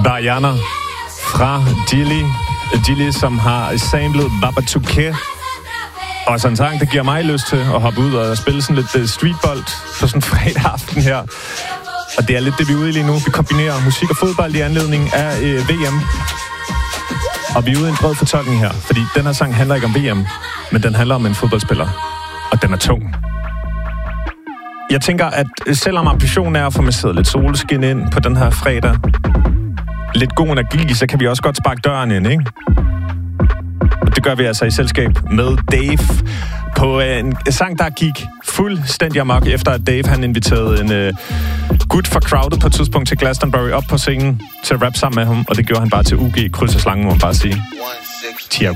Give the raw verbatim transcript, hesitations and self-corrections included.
Bariana fra Dili. Dili, som har samlet Babatouquet. Og sådan en sang, der giver mig lyst til at hoppe ud og spille sådan lidt streetbold på sådan en fredag aften her. Og det er lidt det, vi er ude i lige nu. Vi kombinerer musik og fodbold i anledning af øh, V M. Og vi er ude i en bred fortolkning her, fordi den her sang handler ikke om V M, men den handler om en fodboldspiller. Og den er tung. Jeg tænker, at selvom ambitionen er at få masseret lidt solskin ind på den her fredag, lidt god energi, så kan vi også godt sparke døren ind, ikke? Og det gør vi altså i selskab med Dave på en sang, der gik fuldstændig amok, efter at Dave han inviterede en uh, gut fra Crowded på et tidspunkt til Glastonbury op på scenen til at rap sammen med ham, og det gjorde han bare til U G kryds og slangen, må man bare sige.